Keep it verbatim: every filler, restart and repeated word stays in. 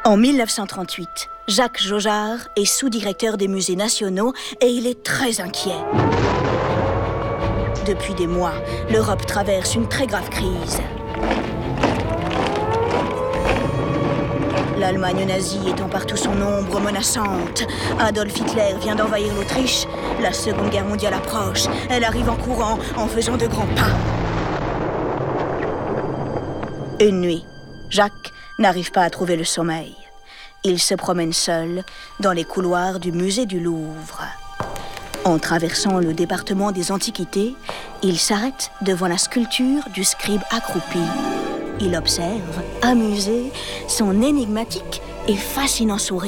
En mille neuf cent trente-huit, Jacques Jaujard est sous-directeur des musées nationaux et il est très inquiet. Depuis des mois, l'Europe traverse une très grave crise. L'Allemagne nazie étend partout son ombre menaçante. Adolf Hitler vient d'envahir l'Autriche. La Seconde Guerre mondiale approche. Elle arrive en courant, en faisant de grands pas. Une nuit, Jacques n'arrive pas à trouver le sommeil. Il se promène seul dans les couloirs du musée du Louvre. En traversant le département des antiquités, il s'arrête devant la sculpture du scribe accroupi. Il observe, amusé, son énigmatique et fascinant sourire.